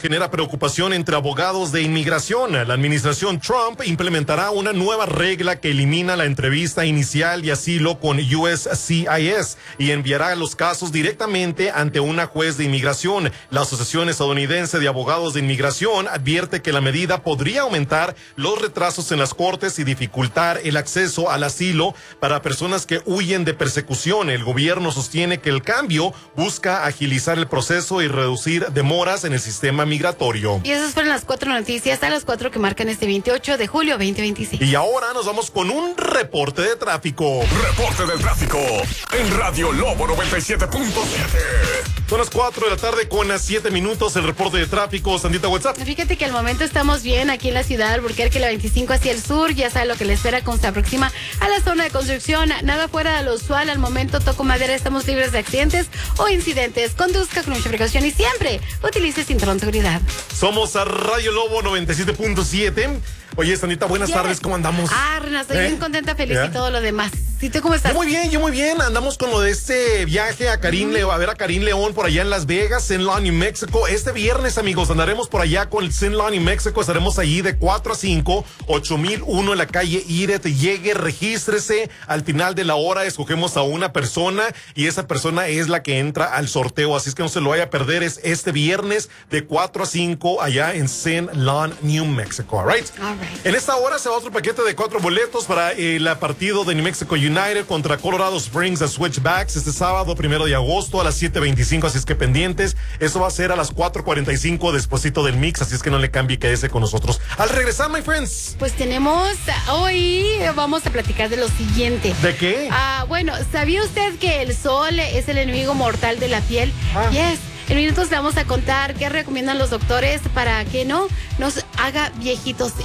genera preocupación entre abogados de inmigración. La administración Trump implementará una nueva regla que elimina la entrevista inicial y asilo con USCIS y enviará los casos directamente ante una juez de inmigración. La Asociación Estadounidense de Abogados de Inmigración advierte que la medida podría aumentar los retrasos en las cortes y dificultar el acceso al asilo para personas que huyen de persecución. El gobierno sostiene que el cambio busca agilizar el proceso y reducir demoras en el sistema migratorio. Y esas fueron las 4 noticias, a las 4 que marcan este 28 de julio 2026. Y ahora nos vamos con un reporte de tráfico. Reporte del tráfico en Radio Lobo 97.7. Son las 4 de la tarde con 7 minutos. El reporte de tráfico, Sandita, WhatsApp. Fíjate que al momento estamos bien aquí en la ciudad de Albuquerque, la 25 hacia el sur. Ya sabe lo que le espera cuando se aproxima a la zona de construcción. Nada fuera de lo usual. Al momento, toco madera, estamos libres de accidentes o incidentes. Conduzca con mucha precaución y siempre utilice cinturón de seguridad. Somos a Radio Lobo 97.7. Oye, Sandita, buenas tardes, ¿cómo andamos? Reina, estoy bien contenta, feliz y todo lo demás. ¿Y tú cómo estás? Yo muy bien. Andamos con lo de este viaje a a ver a Karim León por allá en Las Vegas, Sin Law, New Mexico. Este viernes, amigos, andaremos por allá con el Sin Law, New Mexico. Estaremos allí de 4 a 5, 8001 en la calle Iret. Llegue, regístrese. Al final de la hora escogemos a una persona y esa persona es la que entra al sorteo. Así es que no se lo vaya a perder. Es este viernes de 4 a 5 allá en Sin Lawn, New Mexico. All right. En esta hora se va otro paquete de 4 boletos para el partido de New Mexico United contra Colorado Springs a Switchbacks este sábado 1 de agosto a las 7:25, así es que pendientes. Eso va a ser a las 4:45 despuesito del mix, así es que no le cambie, quédese con nosotros. Al regresar, my friends. Pues hoy vamos a platicar de lo siguiente. ¿De qué? Bueno, ¿sabía usted que el sol es el enemigo mortal de la piel? Yes. En minutos le vamos a contar qué recomiendan los doctores para que no nos haga viejitos.